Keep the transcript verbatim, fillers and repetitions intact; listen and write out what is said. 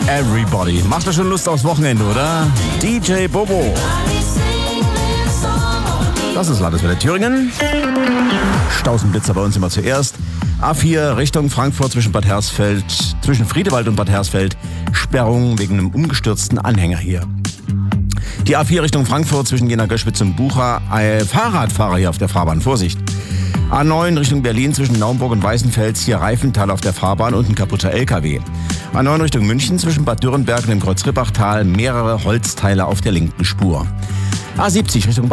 Everybody. Macht doch schon Lust aufs Wochenende, oder? D J Bobo. Das ist Landeswelle Thüringen. Stausenblitzer bei uns immer zuerst. A vier Richtung Frankfurt zwischen Bad Hersfeld, zwischen Friedewald und Bad Hersfeld. Sperrung wegen einem umgestürzten Anhänger hier. Die A vier Richtung Frankfurt zwischen Jena-Göschwitz und Bucha. Ein Fahrradfahrer hier auf der Fahrbahn. Vorsicht. A neun Richtung Berlin zwischen Naumburg und Weißenfels. Hier Reifental auf der Fahrbahn und ein kaputter L K W. A neun Richtung München zwischen Bad Dürrenberg und dem Kreuzrippachtal. Mehrere Holzteile auf der linken Spur. A siebzig Richtung